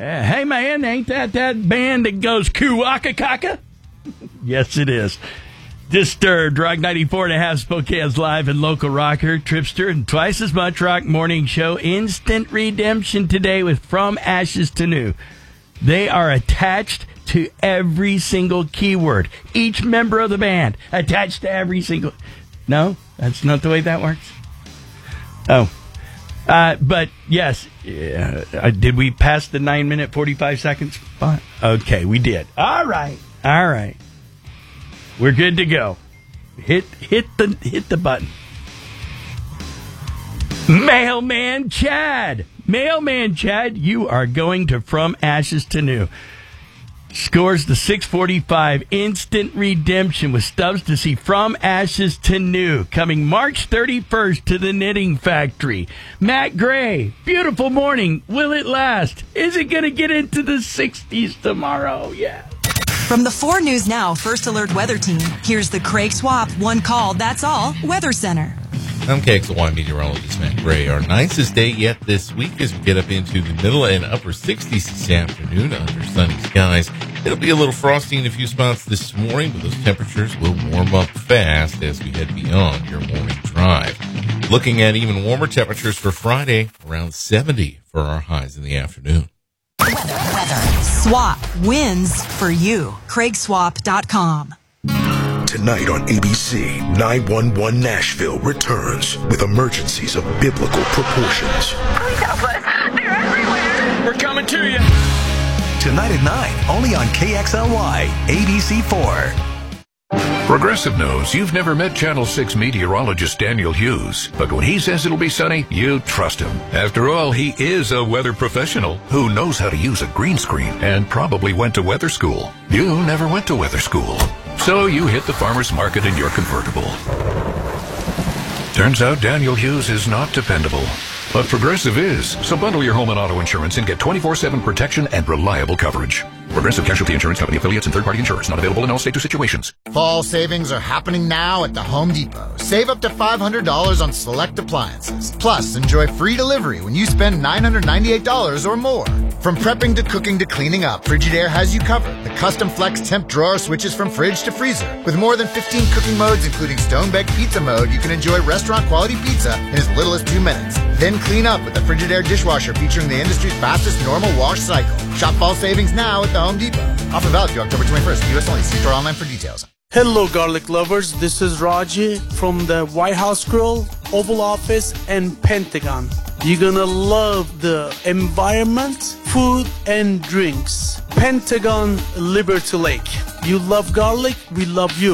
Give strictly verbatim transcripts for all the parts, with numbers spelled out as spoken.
Uh, hey, man, ain't that that band that goes Kuwaka-Kaka? Yes, it is. Disturbed, Rock ninety-four and a half, Spokane's live and local rocker, Tripster, and twice as much rock morning show. Instant redemption today with From Ashes to New. They are attached to every single keyword. Each member of the band attached to every single... No, that's not the way that works. Oh. Uh, but, yes, uh, did we pass the nine minute, forty-five seconds spot? Okay, we did. All right. All right. We're good to go. Hit hit the hit the button. Mailman Chad. Mailman Chad, you are going to From Ashes to New. Scores the six forty-five instant redemption with stubs to see From Ashes to New coming March thirty-first to the Knitting Factory. Matt Gray, beautiful morning. Will it last? Is it going to get into the sixties tomorrow? Yeah. From the four News Now First Alert Weather Team, here's the Craig Swap One Call, That's All Weather Center. I'm K X L Y meteorologist Matt Gray. Our nicest day yet this week as we get up into the middle and upper sixties this afternoon under sunny skies. It'll be a little frosty in a few spots this morning, but those temperatures will warm up fast as we head beyond your morning drive. Looking at even warmer temperatures for Friday, around seventy for our highs in the afternoon. Weather, weather. Swap wins for you. Craig Swap dot com. Tonight on A B C, nine one one Nashville returns with emergencies of biblical proportions. Please help us. They're everywhere. We're coming to you. Tonight at nine, only on K X L Y, A B C four. Progressive knows you've never met Channel six meteorologist Daniel Hughes, but when he says it'll be sunny, you trust him. After all, he is a weather professional who knows how to use a green screen and probably went to weather school. You never went to weather school, so you hit the farmer's market in your convertible. Turns out Daniel Hughes is not dependable, but Progressive is. So bundle your home and auto insurance and get twenty-four seven protection and reliable coverage. Progressive Casualty Insurance Company affiliates and third-party insurers. Not available in all states or situations. Fall savings are happening now at the Home Depot. Save up to five hundred dollars on select appliances. Plus, enjoy free delivery when you spend nine hundred ninety-eight dollars or more. From prepping to cooking to cleaning up, Frigidaire has you covered. The custom flex temp drawer switches from fridge to freezer. With more than fifteen cooking modes, including stone-baked pizza mode, you can enjoy restaurant-quality pizza in as little as two minutes. Then clean up with the Frigidaire dishwasher featuring the industry's fastest normal wash cycle. Shop fall savings now at the Home Depot. Offer valid through October twenty-first. U S only. See store online for details. Hello, garlic lovers. This is Raji from the White House Grill, Oval Office, and Pentagon. You're gonna love the environment, food, and drinks. Pentagon Liberty Lake. You love garlic, we love you.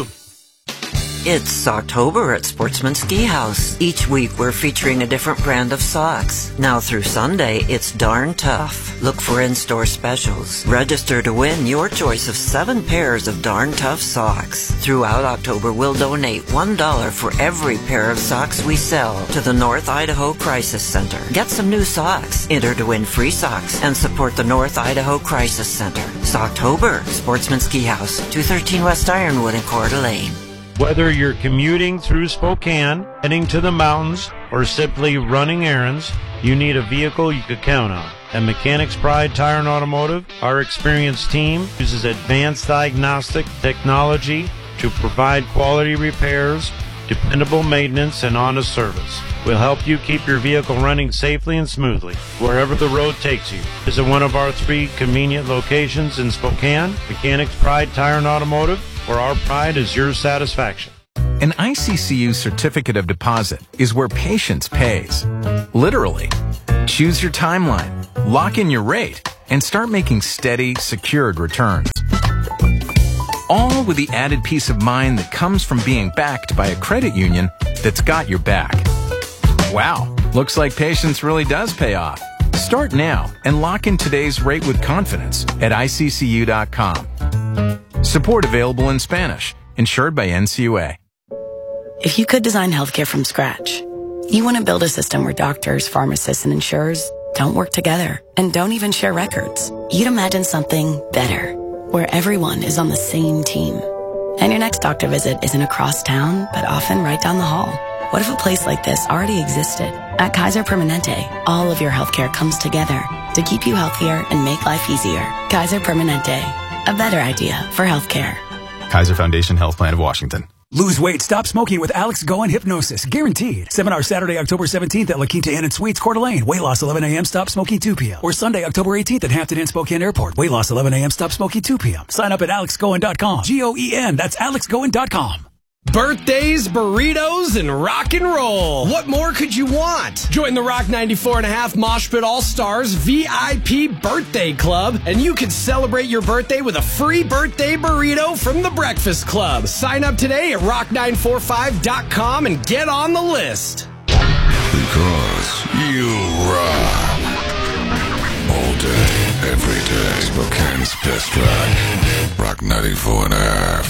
It's October at Sportsman Ski House. Each week we're featuring a different brand of socks. Now through Sunday, it's Darn Tough. Look for in-store specials. Register to win your choice of seven pairs of Darn Tough socks. Throughout October, we'll donate one dollar for every pair of socks we sell to the North Idaho Crisis Center. Get some new socks, enter to win free socks, and support the North Idaho Crisis Center. It's October, Sportsman Ski House, two thirteen West Ironwood in Coeur d'Alene. Whether you're commuting through Spokane, heading to the mountains, or simply running errands, you need a vehicle you can count on. At Mechanics Pride Tire and Automotive, our experienced team uses advanced diagnostic technology to provide quality repairs, dependable maintenance, and honest service. We'll help you keep your vehicle running safely and smoothly, wherever the road takes you. Visit one of our three convenient locations in Spokane, Mechanics Pride Tire and Automotive, where our pride is your satisfaction. An I C C U certificate of deposit is where patience pays. Literally. Choose your timeline, lock in your rate, and start making steady, secured returns. All with the added peace of mind that comes from being backed by a credit union that's got your back. Wow, looks like patience really does pay off. Start now and lock in today's rate with confidence at I C C U dot com. Support available in Spanish. Insured by N C U A. If you could design healthcare from scratch, you want to build a system where doctors, pharmacists, and insurers don't work together and don't even share records. You'd imagine something better, where everyone is on the same team. And your next doctor visit isn't across town, but often right down the hall. What if a place like this already existed? At Kaiser Permanente, all of your healthcare comes together to keep you healthier and make life easier. Kaiser Permanente, a better idea for healthcare. Kaiser Foundation Health Plan of Washington. Lose weight, stop smoking with Alex Go and Hypnosis. Guaranteed. Seminar Saturday, October seventeenth at La Quinta Inn and Suites, Coeur d'Alene. Weight loss eleven a.m., stop smoking two p.m. Or Sunday, October eighteenth at Hampton Inn, Spokane Airport. Weight loss eleven a.m., stop smoking two p.m. Sign up at alex goen dot com. G O E N. That's alex goen dot com. Birthdays, burritos, and rock and roll. What more could you want? Join the Rock ninety-four and a half Mosh Pit All-Stars V I P Birthday Club, and you can celebrate your birthday with a free birthday burrito from the Breakfast Club. Sign up today at rock nine four five dot com and get on the list. Because you rock. All day, every day. Spokane's best rock. Rock ninety-four and a half.